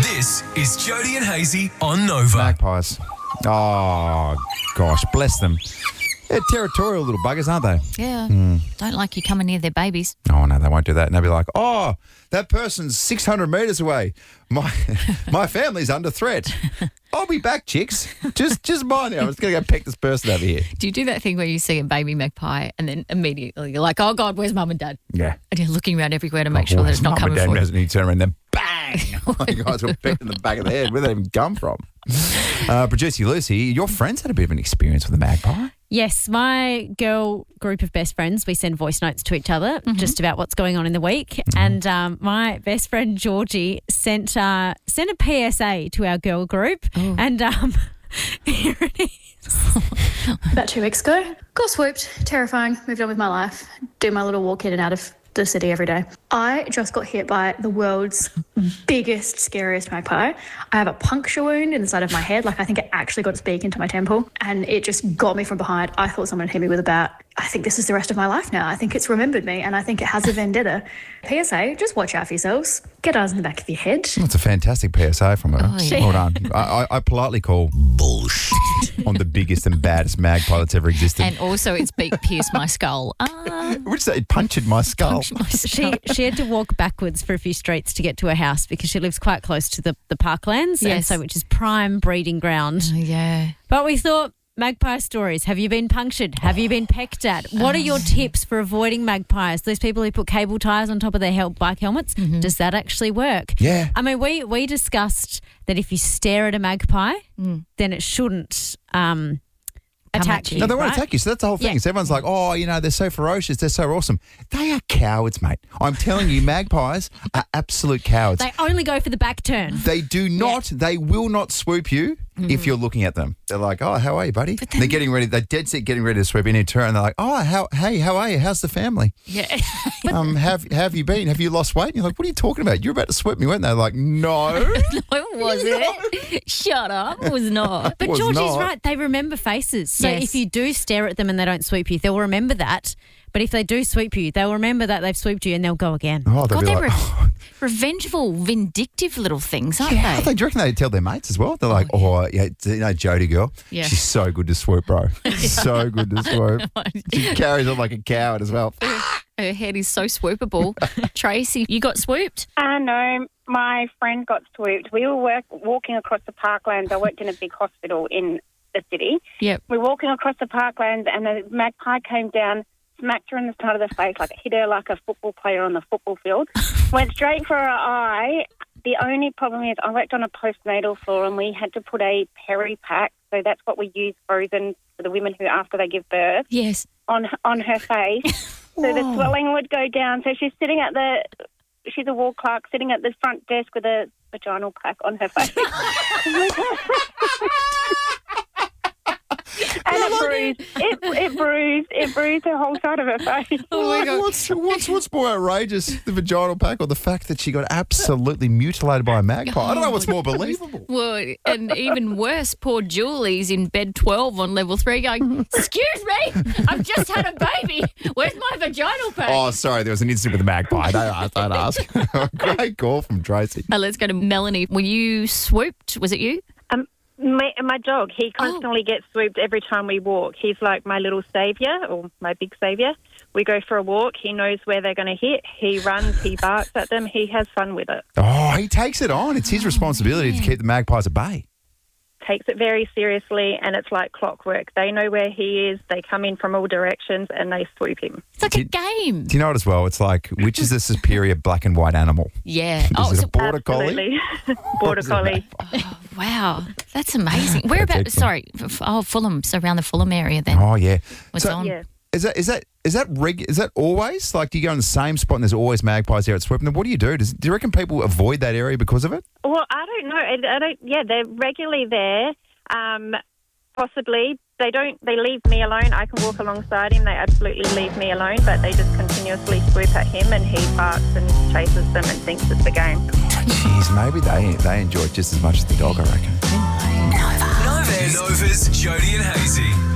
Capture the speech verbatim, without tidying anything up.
This is Jody and Hazy on Nova. Magpies. Oh, gosh, bless them. They're territorial little buggers, aren't they? Yeah. Mm. Don't like you coming near their babies. Oh, no, they won't do that. And they'll be like, oh, that person's six hundred metres away. My my family's under threat. I'll be back, chicks. Just just mind now. I'm just going to go pick this person over here. Do you do that thing where you see a baby magpie and then immediately you're like, oh, God, where's mum and dad? Yeah. And you're looking around everywhere to make Oh, sure that it's not Mum coming and for Dad you. doesn't need to turn around and then bang. You guys were picked in the back of the head. Where did they even come from? Uh, Producer Lucy, your friends had a bit of an experience with a magpie. Yes, my girl group of best friends, we send voice notes to each other Mm-hmm. just about what's going on in the week. Mm-hmm. And um, my best friend Georgie sent uh, sent a P S A to our girl group. Ooh. And um, here it is. About two weeks ago, got swooped, terrifying, moved on with my life, do my little walk in and out of the city every day. I just got hit by the world's biggest, scariest magpie. I have a puncture wound in the side of my head. Like, I think it actually got its beak into my temple and it just got me from behind. I thought someone had hit me with a bat. I think this is the rest of my life now. I think it's remembered me and I think it has a vendetta. P S A, just watch out for yourselves. Get eyes in the back of your head. That's a fantastic P S A from her. Oh, yeah. Well done. I, I, I politely call bullshit on the biggest and baddest magpie that's ever existed. And also its beak pierced my skull. Ah, Which it punctured my skull. punched my skull. She she had to walk backwards for a few streets to get to her house because she lives quite close to the, the parklands, and Yes. so which is prime breeding ground. Oh, yeah. But we thought, magpie stories. Have you been punctured? Have you been pecked at? What are your tips for avoiding magpies? Those people who put cable ties on top of their hel- bike helmets, does that actually work? Yeah. I mean, we, we discussed that if you stare at a magpie, then it shouldn't um, Come attack at you. you. No, they won't right? attack you. So that's the whole thing. Yeah. So everyone's like, oh, you know, they're so ferocious. They're so awesome. They are cowards, mate. I'm telling you, magpies are absolute cowards. They only go for the back turn. They do not, they will not swoop you if you're looking at them. They're like, oh, how are you, buddy? And they're getting ready, they're dead set getting ready to swoop in in turn. And they're like, oh, how, hey, how are you? How's the family? Yeah. Um, have, have you been? Have you lost weight? And you're like, what are you talking about? You're about to swoop me, weren't they? They're like, no. It was it. Shut up. It was not. But Was Georgie's not. right. They remember faces. So Yes. if you do stare at them and they don't sweep you, they'll remember that. But if they do sweep you, they'll remember that they've swooped you and they'll go again. Oh, they'll God, be they're like, re- revengeful, vindictive little things, aren't yeah, they? do you reckon they tell their mates as well? They're like, oh, yeah, you know, Jody girl, Yeah. she's so good to swoop, bro. So good to swoop. She carries on like a coward as well. Her head is so swoopable. Tracy, you got swooped? Uh, no, my friend got swooped. We were work, walking across the parklands. I worked in a big hospital in the city. Yep. We were walking across the parklands and a magpie came down, smacked her in the side of the face, like hit her like a football player on the football field. Went straight for her eye. The only problem is I worked on a postnatal floor and we had to put a peri pack, so that's what we use frozen for the women who after they give birth, Yes. on on her face. So the swelling would go down. So she's sitting at the, she's a ward clerk sitting at the front desk with a vaginal pack on her face. And it bruised, it, it bruised, it bruised her whole side of her face. Oh, my God. What's, what's, what's more outrageous, the vaginal pack or the fact that she got absolutely mutilated by a magpie? I don't know what's more believable. Well, and even worse, poor Julie's in bed twelve on level three going, excuse me, I've just had a baby. Where's my vaginal pack? Oh, sorry, there was an incident with a magpie. Don't ask. Don't ask. Great call from Tracy. Uh, let's go to Melanie. Were you swooped? Was it you? Um, my, my dog, he constantly gets swooped every time we walk. He's like my little saviour or my big saviour. We go for a walk. He knows where they're going to hit. He runs. He barks at them. He has fun with it. Oh, he takes it on. It's his responsibility to keep the magpies at bay. Takes it very seriously, and it's like clockwork. They know where he is. They come in from all directions, and they swoop him. It's like a game. Do you know what as well? It's like, which is the superior black and white animal? Yeah. Is Oh, it so- a border collie? Absolutely. Border is it a collie. oh, wow. That's amazing. Where about, excellent. sorry, f- oh, Fulham, so around the Fulham area then. Oh, yeah. Was So- on. Yeah. Is that is that is that reg, is that always like? Do you go in the same spot and there's always magpies there at Swoop? And then what do you do? Does, do you reckon people avoid that area because of it? Well, I don't know. I, I don't. Yeah, they're regularly there. Um, possibly they don't. They leave me alone. I can walk alongside him. They absolutely leave me alone, but they just continuously swoop at him, and he barks and chases them and thinks it's a game. Jeez, maybe they they enjoy it just as much as the dog, I reckon. Nova's Jody and Hazy.